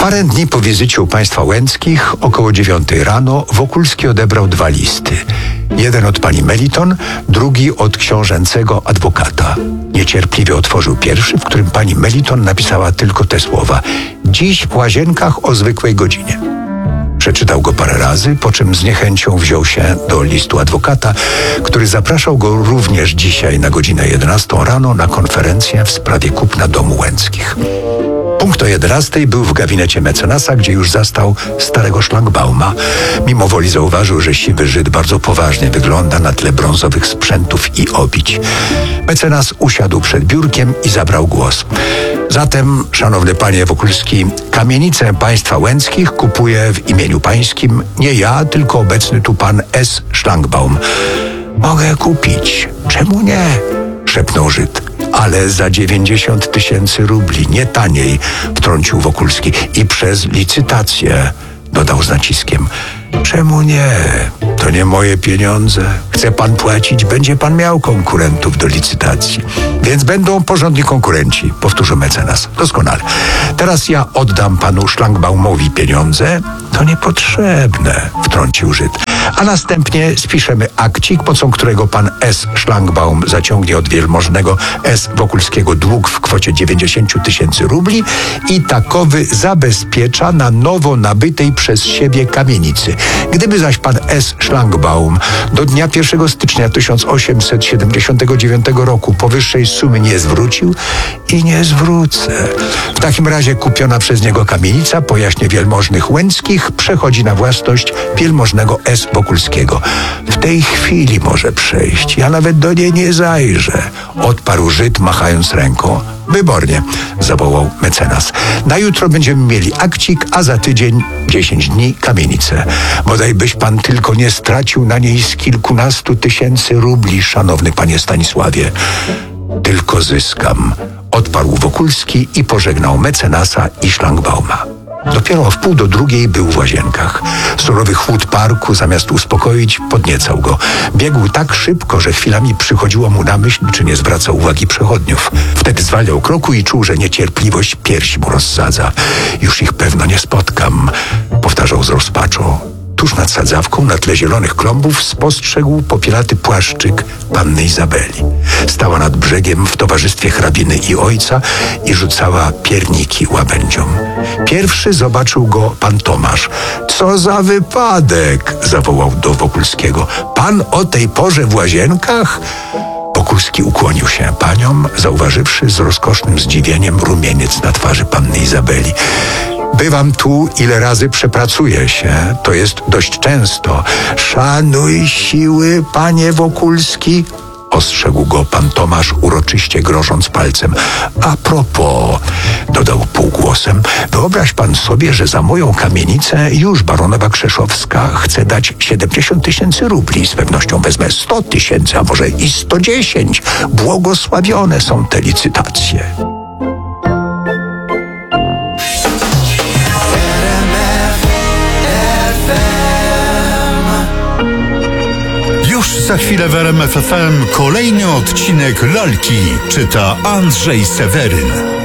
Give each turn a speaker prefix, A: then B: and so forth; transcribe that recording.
A: Parę dni po wizycie u państwa Łęckich, około 9 rano, Wokulski odebrał 2 listy. Jeden od pani Meliton, drugi od książęcego adwokata. Niecierpliwie otworzył pierwszy, w którym pani Meliton napisała tylko te słowa: dziś w Łazienkach o zwykłej godzinie. Przeczytał go parę razy, po czym z niechęcią wziął się do listu adwokata, który zapraszał go również dzisiaj na godzinę 11 rano na konferencję w sprawie kupna domu Łęckich. Punkt o 11 był w gabinecie mecenasa, gdzie już zastał starego szlangbauma. Mimo woli zauważył, że siwy Żyd bardzo poważnie wygląda na tle brązowych sprzętów i obić. Mecenas usiadł przed biurkiem i zabrał głos. Zatem, szanowny panie Wokulski, kamienicę państwa Łęckich kupuję w imieniu pańskim nie ja, tylko obecny tu pan S. Szlangbaum. Mogę kupić. Czemu nie? Szepnął Żyd. Ale za 90 000 rubli, nie taniej, wtrącił Wokulski. I przez licytację, dodał z naciskiem. Czemu nie? To nie moje pieniądze. Chce pan płacić, będzie pan miał konkurentów do licytacji. Więc będą porządni konkurenci, powtórzył mecenas. Doskonale. Teraz ja oddam panu Szlangbaumowi pieniądze. To niepotrzebne, wtrącił Żyd. A następnie spiszemy akcik, mocą którego pan S. Szlangbaum zaciągnie od wielmożnego S. Wokulskiego dług w kwocie 90 000 rubli i takowy zabezpiecza na nowo nabytej przez siebie kamienicy. Gdyby zaś pan S. Szlangbaum do dnia 1 stycznia 1879 roku powyższej sumy nie zwrócił i nie zwrócę. W takim razie kupiona przez niego kamienica po jaśnie wielmożnych Łęckich przechodzi na własność wielmożnego S. Wokulskiego. W tej chwili może przejść. Ja nawet do niej nie zajrzę, odparł Żyd, machając ręką. Wybornie, zawołał mecenas. Na jutro będziemy mieli akcik, a za tydzień, 10 dni, kamienicę. Bodaj byś pan tylko nie stracił na niej z kilkunastu tysięcy rubli, szanowny panie Stanisławie. Tylko zyskam, odparł Wokulski i pożegnał mecenasa i Szlangbauma. Dopiero o 1:30 był w Łazienkach. Surowy chłód parku, zamiast uspokoić, podniecał go. Biegł tak szybko, że chwilami przychodziło mu na myśl, czy nie zwraca uwagi przechodniów. Wtedy zwalniał kroku i czuł, że niecierpliwość piersi mu rozsadza. Już ich pewno nie spotkam, powtarzał z rozpaczą. Tuż nad sadzawką, na tle zielonych klombów, spostrzegł popielaty płaszczyk panny Izabeli. Stała nad brzegiem w towarzystwie hrabiny i ojca i rzucała pierniki łabędziom. Pierwszy zobaczył go pan Tomasz. Co za wypadek! Zawołał do Wokulskiego. Pan o tej porze w Łazienkach? Wokulski ukłonił się paniom, zauważywszy z rozkosznym zdziwieniem rumieniec na twarzy panny Izabeli. Bywam tu, ile razy przepracuję się, to jest dość często. Szanuj siły, panie Wokulski, ostrzegł go pan Tomasz, uroczyście grożąc palcem. A propos, dodał półgłosem, wyobraź pan sobie, że za moją kamienicę już baronowa Krzeszowska chce dać 70 000 rubli. Z pewnością wezmę 100 000, a może i 110. Błogosławione są te licytacje.
B: Za chwilę w RMF FM kolejny odcinek Lalki czyta Andrzej Seweryn.